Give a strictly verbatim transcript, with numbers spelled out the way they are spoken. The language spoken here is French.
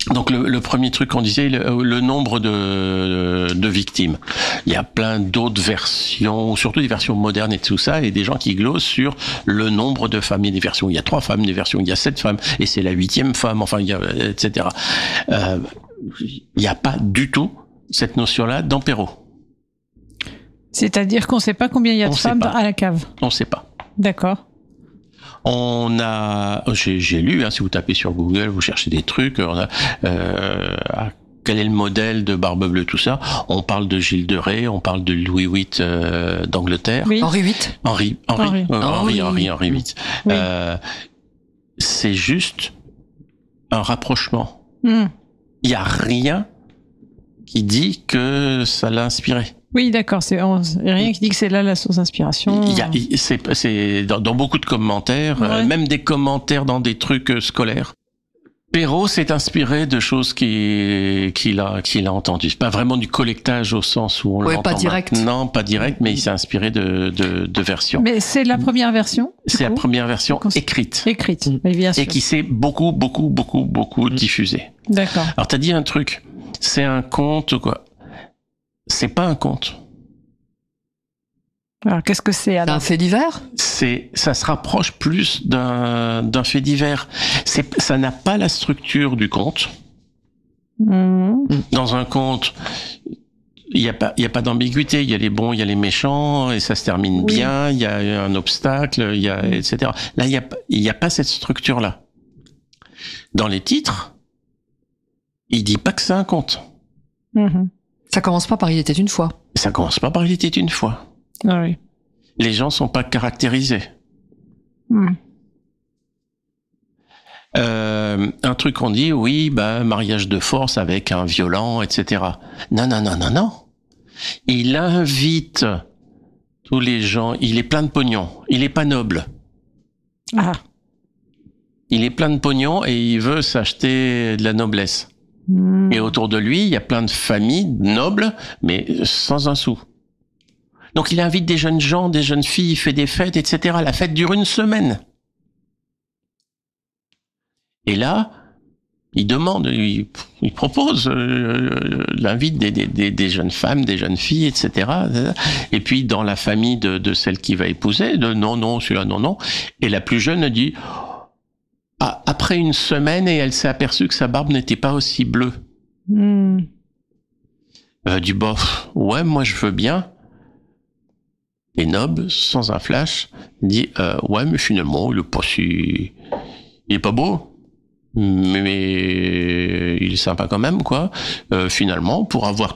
Donc le, le premier truc qu'on disait, le, le nombre de, de victimes. Il y a plein d'autres versions, surtout des versions modernes et tout ça, et des gens qui glosent sur le nombre de femmes. Il y a des versions, il y a trois femmes, des versions, il y a sept femmes, et c'est la huitième femme, enfin, il y a, et cetera. Euh, il n'y a pas du tout cette notion-là dans Perrault. C'est-à-dire qu'on ne sait pas combien il y a de femmes à la cave. On ne sait pas. D'accord. On a, j'ai, j'ai lu, hein, si vous tapez sur Google, vous cherchez des trucs, on a, euh, quel est le modèle de Barbe Bleue, tout ça. On parle de Gilles de Rais, on parle de Louis huit euh, d'Angleterre. Oui. Henri huit. Henri, Henri, Henri, euh, Henri, Henri, Henri huit. Oui. Euh, c'est juste un rapprochement. Mm. Il y a rien qui dit que ça l'a inspiré. Oui, d'accord. C'est on, rien qui dit que c'est là la source d'inspiration. Il y a, c'est, c'est dans, dans beaucoup de commentaires, Ouais. euh, même des commentaires dans des trucs euh, scolaires. Perrault s'est inspiré de choses qu'il, qu'il a, qu'il a entendues. Pas vraiment du collectage au sens où on Ouais, l'entend. pas direct. Non, pas direct, mais il s'est inspiré de, de, de versions. Mais c'est la première version. C'est la coup, première version Qu'on s- écrite. écrite. Mais bien sûr. Et qui s'est beaucoup, beaucoup, beaucoup, beaucoup diffusée. D'accord. Alors t'as dit un truc. C'est un conte, quoi. C'est pas un conte. Alors qu'est-ce que c'est C'est alors? un fait divers. C'est, ça se rapproche plus d'un, d'un fait divers. C'est, ça n'a pas la structure du conte. Mmh. Dans un conte, il y a pas, il y a pas d'ambiguïté. Il y a les bons, il y a les méchants, et ça se termine Oui. bien. Il y a un obstacle, il y a, et cetera. Là, il y a, pas- il y a pas cette structure-là. Dans les titres, il dit pas que c'est un conte. Mmh. Ça commence pas par Il était une fois. Ça commence pas par Il était une fois. Ah oui. Les gens sont pas caractérisés. Mmh. Euh, un truc qu'on dit, oui, bah, mariage de force avec un violent, et cetera. Non, non, non, non, non. Il invite tous les gens, il est plein de pognon, il est pas noble. Ah. Il est plein de pognon et il veut s'acheter de la noblesse. Mmh. Et autour de lui, il y a plein de familles nobles, mais sans un sou. Donc il invite des jeunes gens, des jeunes filles, il fait des fêtes, et cetera. La fête dure une semaine. Et là, il demande, il, il propose, euh, il invite des, des, des, des jeunes femmes, des jeunes filles, et cetera. Et puis dans la famille de, de celle qui va épouser, de non, non, celui-là, non, non. Et la plus jeune dit, ah, après une semaine, et elle s'est aperçue que sa barbe n'était pas aussi bleue. Mmh. Euh, du bof, ouais, moi je veux bien. Et Nob, sans un flash, dit, euh, ouais, mais finalement, il est pas si, il est pas beau. Mais, mais il est sympa quand même, quoi. Euh, finalement, pour avoir